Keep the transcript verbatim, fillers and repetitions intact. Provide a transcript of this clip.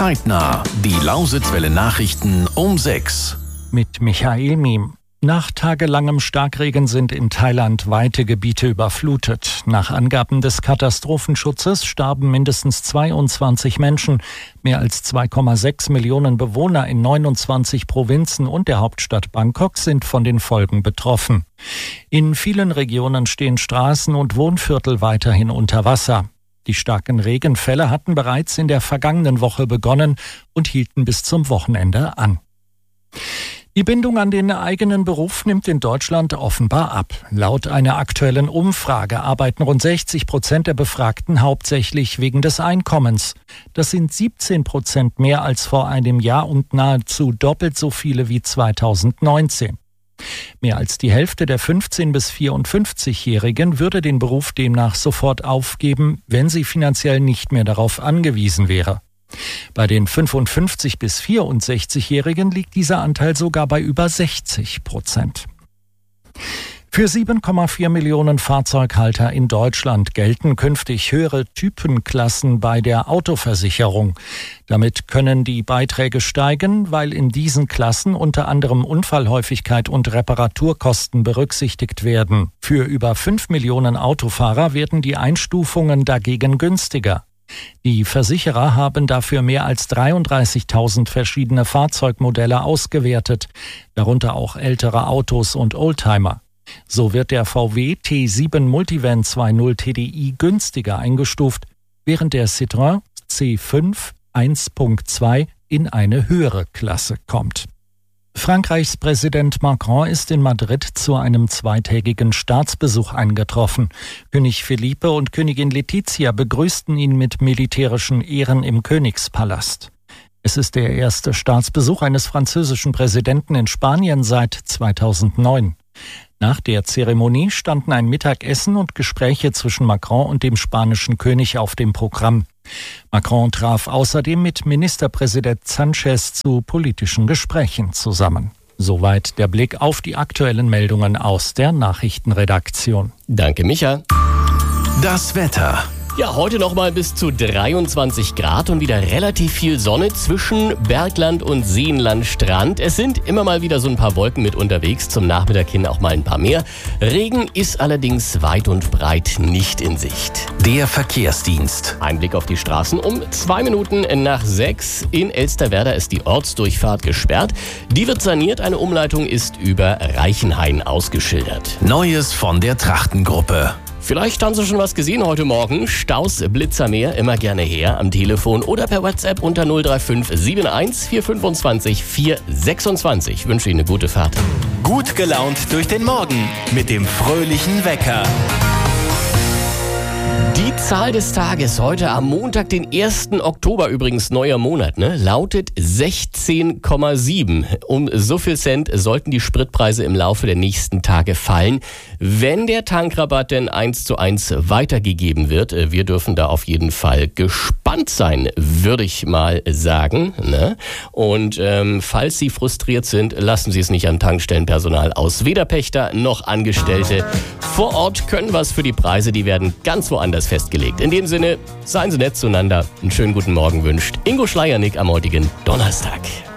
Zeitnah. Die Lausitzwelle Nachrichten um sechs. Mit Michael Miem. Nach tagelangem Starkregen sind in Thailand weite Gebiete überflutet. Nach Angaben des Katastrophenschutzes starben mindestens zweiundzwanzig Menschen. Mehr als zwei Komma sechs Millionen Bewohner in neunundzwanzig Provinzen und der Hauptstadt Bangkok sind von den Folgen betroffen. In vielen Regionen stehen Straßen und Wohnviertel weiterhin unter Wasser. Die starken Regenfälle hatten bereits in der vergangenen Woche begonnen und hielten bis zum Wochenende an. Die Bindung an den eigenen Beruf nimmt in Deutschland offenbar ab. Laut einer aktuellen Umfrage arbeiten rund sechzig Prozent der Befragten hauptsächlich wegen des Einkommens. Das sind siebzehn Prozent mehr als vor einem Jahr und nahezu doppelt so viele wie zweitausendneunzehn. Mehr als die Hälfte der fünfzehn- bis vierundfünfzigjährigen würde den Beruf demnach sofort aufgeben, wenn sie finanziell nicht mehr darauf angewiesen wäre. Bei den fünfundfünfzig- bis vierundsechzigjährigen liegt dieser Anteil sogar bei über sechzig Prozent. Für sieben Komma vier Millionen Fahrzeughalter in Deutschland gelten künftig höhere Typenklassen bei der Autoversicherung. Damit können die Beiträge steigen, weil in diesen Klassen unter anderem Unfallhäufigkeit und Reparaturkosten berücksichtigt werden. Für über fünf Millionen Autofahrer werden die Einstufungen dagegen günstiger. Die Versicherer haben dafür mehr als dreiunddreißigtausend verschiedene Fahrzeugmodelle ausgewertet, darunter auch ältere Autos und Oldtimer. So wird der V W T sieben Multivan zwei Punkt null T D I günstiger eingestuft, während der Citroën C fünf eins Punkt zwei in eine höhere Klasse kommt. Frankreichs Präsident Macron ist in Madrid zu einem zweitägigen Staatsbesuch eingetroffen. König Felipe und Königin Letizia begrüßten ihn mit militärischen Ehren im Königspalast. Es ist der erste Staatsbesuch eines französischen Präsidenten in Spanien seit zweitausendneun. Nach der Zeremonie standen ein Mittagessen und Gespräche zwischen Macron und dem spanischen König auf dem Programm. Macron traf außerdem mit Ministerpräsident Sánchez zu politischen Gesprächen zusammen. Soweit der Blick auf die aktuellen Meldungen aus der Nachrichtenredaktion. Danke, Micha. Das Wetter. Ja, heute nochmal bis zu dreiundzwanzig Grad und wieder relativ viel Sonne zwischen Bergland und Seenlandstrand. Es sind immer mal wieder so ein paar Wolken mit unterwegs, zum Nachmittag hin auch mal ein paar mehr. Regen ist allerdings weit und breit nicht in Sicht. Der Verkehrsdienst. Ein Blick auf die Straßen. Um zwei Minuten nach sechs in Elsterwerda ist die Ortsdurchfahrt gesperrt. Die wird saniert, eine Umleitung ist über Reichenhain ausgeschildert. Neues von der Trachtengruppe. Vielleicht haben Sie schon was gesehen heute Morgen. Staus, Blitzermeer, immer gerne her am Telefon oder per WhatsApp unter null drei fünf sieben eins vier zwei fünf vier sechs zwei. Ich wünsche Ihnen eine gute Fahrt. Gut gelaunt durch den Morgen mit dem fröhlichen Wecker. Die Zahl des Tages heute am Montag, den ersten Oktober, übrigens neuer Monat, ne, lautet sechzehn Komma sieben. Um so viel Cent sollten die Spritpreise im Laufe der nächsten Tage fallen, wenn der Tankrabatt denn eins zu eins weitergegeben wird. Wir dürfen da auf jeden Fall gespannt sein, würde ich mal sagen. Ne? Und ähm, falls Sie frustriert sind, lassen Sie es nicht an Tankstellenpersonal aus. Weder Pächter noch Angestellte vor Ort können was für die Preise, die werden ganz woanders festgelegt. In dem Sinne, seien Sie nett zueinander. Einen schönen guten Morgen wünscht Ingo Schleiernick am heutigen Donnerstag.